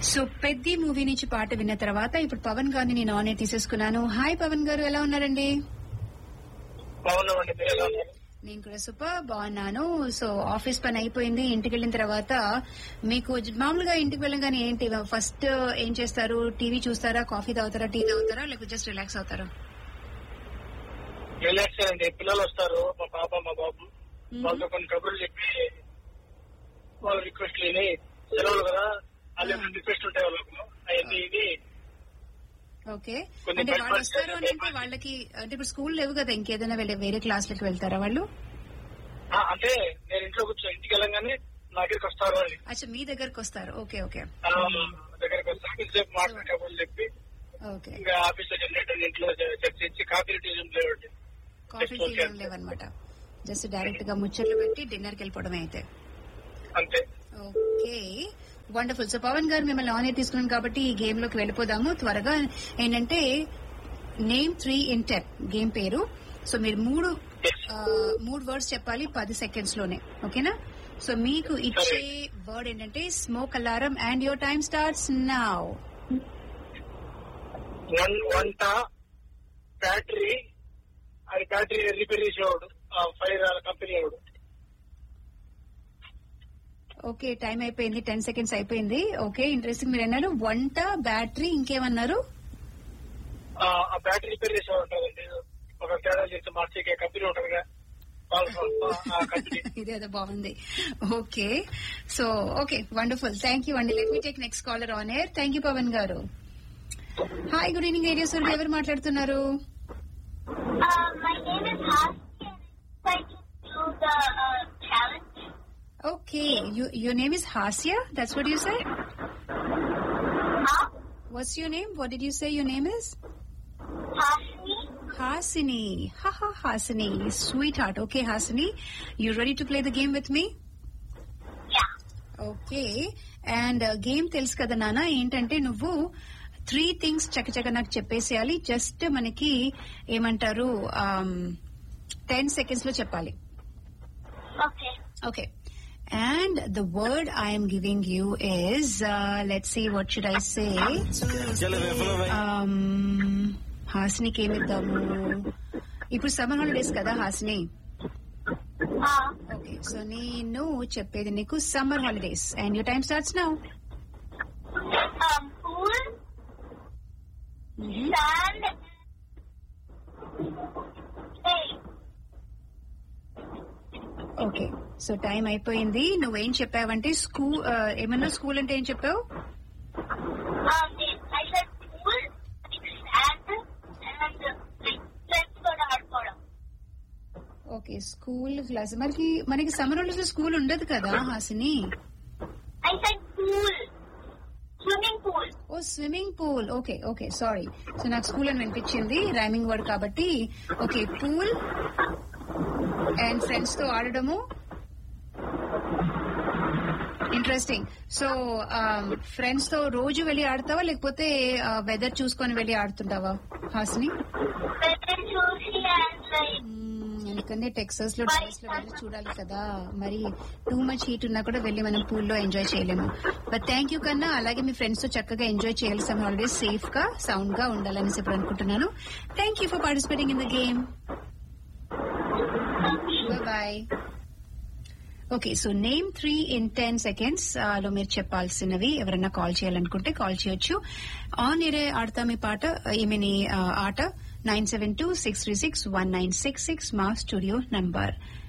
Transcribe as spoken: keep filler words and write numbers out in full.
So Peddi movie నుంచి పాట విన్న తర్వాత ఇప్పుడు పవన్ గారిని నేను ఆన్ ఎయిర్ తీసేసుకున్నాను. హాయ్ పవన్ గారు, ఎలా ఉన్నారండి? నేను కూడా సూపర్ బాగున్నాను. సో ఆఫీస్ పని అయిపోయింది, ఇంటికి వెళ్ళిన తర్వాత మీకు మామూలుగా ఇంటికి వెళ్ళగానే ఏంటి ఫస్ట్ ఏం చేస్తారు? టీవీ చూస్తారా, కాఫీ తాగుతారా, టీ తాగుతారా, లేకపోతే జస్ట్ రిలాక్స్ అవుతారా? రిలాక్స్ అండి. పిల్లలు వస్తారు, మా పాప మా బాబు, వాళ్ళతో కొన్ని కబుర్లు చెప్పి వాళ్ళ రిక్వెస్ట్ లేని సెలవులు కదా, అదే రిక్వెస్ట్ ఉంటాయి వాళ్ళకు అవన్నీ ఇది. ఓకే, అంటే వాళ్ళు వస్తారు అని అంటే వాళ్ళకి అంటే ఇప్పుడు స్కూల్ లేవు కదా, ఇంకేదైనా వెళ్ళి వేరే క్లాసులకి వెళ్తారా వాళ్ళు? అంటే నేను ఇంట్లో కూర్చో ఇంటికి వెళ్ళగానే నా దగ్గరికి వస్తారు అని. అచ్చా, మీ దగ్గరకు వస్తారు. ఓకే ఓకే, దగ్గరికి వస్తారు, కొంచెంసేపు మాట్లాడే చెప్పి ఇంకా ఆఫీస్ లో జనరేటర్ ఇంట్లో చర్చించి కాఫీ టీ లేవండి, కాఫీ టీ ఏం లేవన్నమాట. జస్ట్ డైరెక్ట్ గా ముచ్చట్లు పెట్టి డిన్నర్ కి వెళ్ళిపోవడమే అయితే. అంతే. Okay, wonderful. సో పవన్ గారు మిమ్మల్ని ఆన్ ఎయిర్ తీసుకున్నాం కాబట్టి ఈ గేమ్ లోకి వెళ్ళిపోదాము త్వరగా. ఏంటంటే name three in ten game పేరు. సో మీరు మూడు మూడు వర్డ్స్ చెప్పాలి పది సెకండ్స్ లోనే, ఓకేనా? సో మీకు ఇచ్చే వర్డ్ ఏంటంటే smoke alarm and your time starts now. వంట, బ్యాటరీ, అది బ్యాటరీ రిపేర్ చేసేవాడు, ఫైర్ కంపెనీ వాడు. ఓకే, టైం అయిపోయింది, టెన్ సెకండ్స్ అయిపోయింది. Okay, interesting. మీరు అన్నారు వంట, బ్యాటరీ, ఇంకేమన్నారు? బ్యాటరీ రిపేర్ చేసేవాడు ఉంటుందండి, ఒక తేడా చేస్తే మార్చే కంపెనీ ఉంటుంది కదా. ఇదేదో బాగుంది. Okay, so okay, wonderful. Thank you అండి. Let me take next caller on air. Thank you Pawan గారు. Hi, good evening area sir, ఎవరు మాట్లాడుతున్నారు? Okay, you, your name is Hasya? That's what you said? Huh? What's your name? What did you say your name is? Hasini. Hasini. Ha ha, Hasini. Sweetheart. Okay, Hasini. You ready to play the game with me? Yeah. Okay. And uh, game తెలుసు కదా నాన్న, ఏంటంటే నువ్వు three things చక్కచక్క నాకు చెప్పేసేయాలి. Just మనకి ఏమంటారు ten seconds లో చెప్పాలి. Okay. Okay. And the word I am giving you is, uh, let's see, what should I say? Um, హాసినికి ఏమిద్దాము? ఇప్పుడు సమ్మర్ హాలిడేస్ కదా హాసిని. ఓకే, సో నేను చెప్పేది నీకు summer holidays and your time starts now. Pool, sand, hey. Okay, so time అయిపోయింది. నువ్వేం చెప్పావంటే school, ఏమన్నా school అంటే ఏం చెప్పావు? Okay, school class. మనకి మనకి సమ్మర్ హాలిడేస్ స్కూల్ ఉండదు కదా హాసిని. ఓ swimming pool. Okay okay, sorry. So నాకు స్కూల్ అని వినిపించింది రైమింగ్ వర్డ్ కాబట్టి. ఓకే, పూల్ అండ్ ఫ్రెండ్స్ తో ఆడడము. ఇంట్రెస్టింగ్. సో ఫ్రెండ్స్ తో రోజు వెళ్ళి ఆడతావా లేకపోతే వెదర్ చూసుకొని వెళ్ళి ఆడుతుంటావా హాసిని? ఎందుకంటే టెక్సాస్ లో డల్లాస్ లో వెళ్ళి చూడాలి కదా, మరి టూ మచ్ హీట్ ఉన్నా కూడా వెళ్ళి మనం పూల్ లో ఎంజాయ్ చేయలేము. బట్ థ్యాంక్ యూ కన్నా, అలాగే మీ ఫ్రెండ్స్ తో చక్కగా ఎంజాయ్ చేయాలి సమ్మర్ హాలిడేస్, సేఫ్ గా సౌండ్ గా ఉండాలని ఇప్పుడు అనుకుంటున్నాను. Thank you for participating in the game. Bye. Okay, so name three in ten seconds లో మీరు చెప్పాల్సినవి. ఎవరైనా కాల్ చేయాలనుకుంటే కాల్ చేయొచ్చు. ఆన్ ఎయిర్ ఆడతాం ఈ పాట, ఏమని ఆట. Nine seven two six three six one nine six six మా స్టూడియో నంబర్.